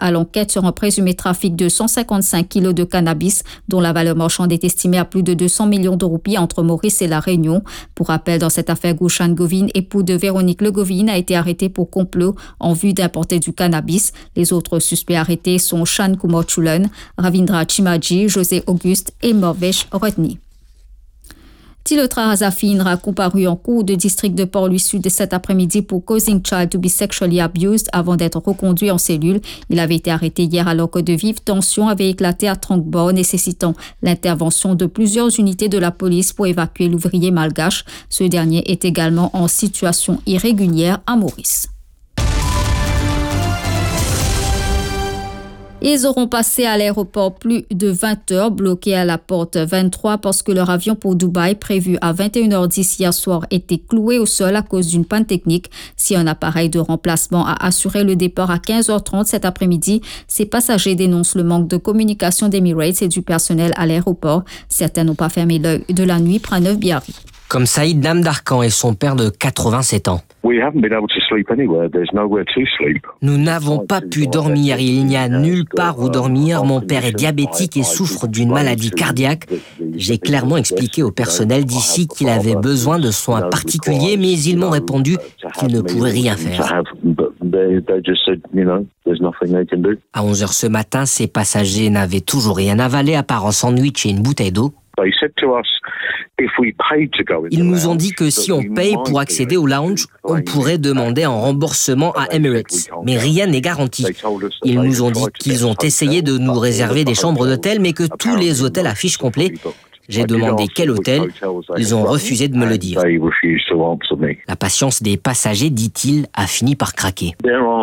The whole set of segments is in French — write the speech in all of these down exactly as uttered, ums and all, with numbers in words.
à l'enquête sur un présumé trafic de cent cinquante-cinq kilos de cannabis, dont la valeur marchande est estimée à plus de deux cents millions de roupies entre Maurice et La Réunion. Pour rappel, dans cette affaire, Gushan Govin, époux de Véronique Le Govin, a été arrêté pour complot en vue d'importer du cannabis. Les autres suspects arrêtés sont Shan Kumar Chulan, Ravindra Chimaji, José Auguste et Morvesh Rodney. Tilotra Razafin a comparu en cour de district de Port-Louis Sud cet après-midi pour causing child to be sexually abused avant d'être reconduit en cellule. Il avait été arrêté hier alors que de vives tensions avaient éclaté à Tranquebar, nécessitant l'intervention de plusieurs unités de la police pour évacuer l'ouvrier malgache. Ce dernier est également en situation irrégulière à Maurice. Ils auront passé à l'aéroport plus de vingt heures, bloqués à la porte vingt-trois parce que leur avion pour Dubaï, prévu à vingt et une heures dix hier soir, était cloué au sol à cause d'une panne technique. Si un appareil de remplacement a assuré le départ à quinze heures trente cet après-midi, ces passagers dénoncent le manque de communication d'Emirates et du personnel à l'aéroport. Certains n'ont pas fermé l'œil de la nuit, Pranav Biari. Comme Saïd Namdarkan et son père de quatre-vingt-sept ans. Nous n'avons pas pu dormir, il n'y a nulle part où dormir. Mon père est diabétique et souffre d'une maladie cardiaque. J'ai clairement expliqué au personnel d'ici qu'il avait besoin de soins particuliers, mais ils m'ont répondu qu'ils ne pouvaient rien faire. À onze heures ce matin, ces passagers n'avaient toujours rien avalé à part un sandwich et une bouteille d'eau. Ils nous ont dit que si on paye pour accéder au lounge, on pourrait demander un remboursement à Emirates. Mais rien n'est garanti. Ils nous ont dit qu'ils ont essayé de nous réserver des chambres d'hôtel, mais que tous les hôtels affichent complet. J'ai demandé quel hôtel. Ils ont refusé de me le dire. La patience des passagers, dit-il, a fini par craquer.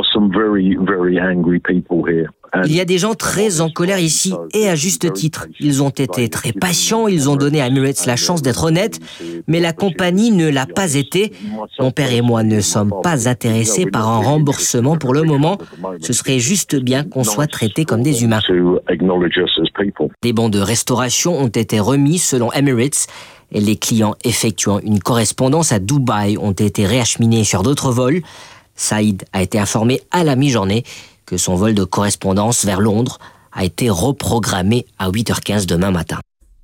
Il y a des gens très en colère ici, et à juste titre. Ils ont été très patients, ils ont donné à Emirates la chance d'être honnêtes, mais la compagnie ne l'a pas été. Mon père et moi ne sommes pas intéressés par un remboursement pour le moment. Ce serait juste bien qu'on soit traités comme des humains. Des bons de restauration ont été remis selon Emirates, et les clients effectuant une correspondance à Dubaï ont été réacheminés sur d'autres vols. Saïd a été informé à la mi-journée que son vol de correspondance vers Londres a été reprogrammé à huit heures quinze demain matin.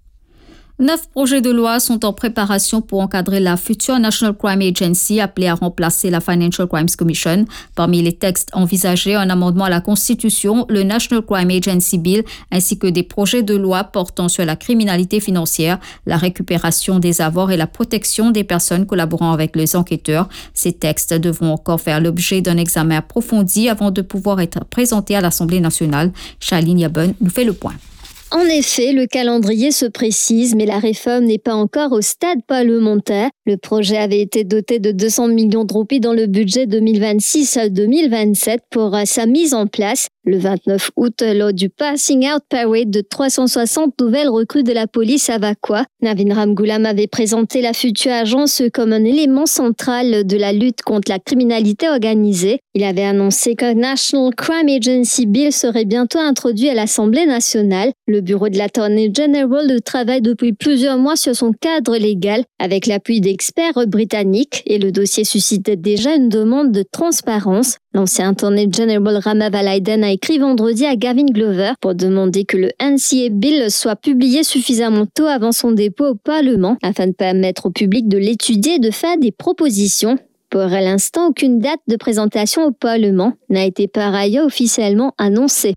Neuf projets de loi sont en préparation pour encadrer la future National Crime Agency appelée à remplacer la Financial Crimes Commission. Parmi les textes envisagés, un amendement à la Constitution, le National Crime Agency Bill, ainsi que des projets de loi portant sur la criminalité financière, la récupération des avoirs et la protection des personnes collaborant avec les enquêteurs. Ces textes devront encore faire l'objet d'un examen approfondi avant de pouvoir être présentés à l'Assemblée nationale. Charline Yabon nous fait le point. En effet, le calendrier se précise, mais la réforme n'est pas encore au stade parlementaire. Le projet avait été doté de deux cents millions de roupies dans le budget deux mille vingt-six à deux mille vingt-sept pour sa mise en place. Le vingt-neuf août, lors du Passing Out Parade de trois cent soixante nouvelles recrues de la police à Vakwa, Navin Ramgoolam avait présenté la future agence comme un élément central de la lutte contre la criminalité organisée. Il avait annoncé qu'un National Crime Agency Bill serait bientôt introduit à l'Assemblée nationale. Le bureau de l'Attorney General travaille depuis plusieurs mois sur son cadre légal avec l'appui d'experts britanniques et le dossier suscite déjà une demande de transparence. L'ancien Attorney General Rama Valaiden a écrit vendredi à Gavin Glover pour demander que le N C A Bill soit publié suffisamment tôt avant son dépôt au Parlement afin de permettre au public de l'étudier et de faire des propositions. Pour l'instant, aucune date de présentation au Parlement n'a été par ailleurs officiellement annoncée.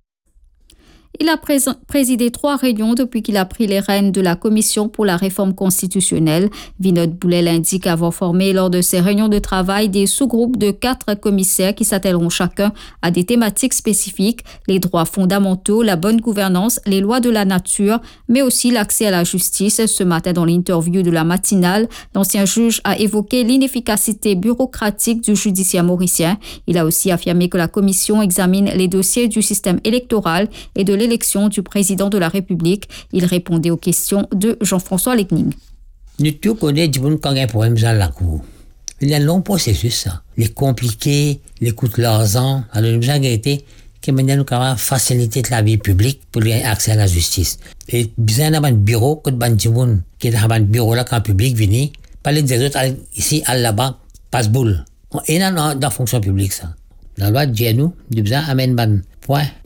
Il a prés- présidé trois réunions depuis qu'il a pris les rênes de la Commission pour la réforme constitutionnelle. Vinod Boulel indique avoir formé lors de ces réunions de travail des sous-groupes de quatre commissaires qui s'attelleront chacun à des thématiques spécifiques, les droits fondamentaux, la bonne gouvernance, les lois de la nature, mais aussi l'accès à la justice. Ce matin, dans l'interview de la matinale, l'ancien juge a évoqué l'inefficacité bureaucratique du judiciaire mauricien. Il a aussi affirmé que la Commission examine les dossiers du système électoral et de l'élection du président de la République. Il répondait aux questions de Jean-François Lecning. Nous tous connaissons quand il y a un problème dans la cour. Il y a un long processus, ça. Les compliqués, les coûts de l'argent. Alors, nous avons été que maintenant nous avons facilité la vie publique pour l'accès à la justice. Et besoin d'un bureau, que de gens qui ont un bureau là quand le public vient, parler des autres ici, à là-bas, passe-boule. Et dans la fonction publique, ça. La loi dit à nous, nous avons un point.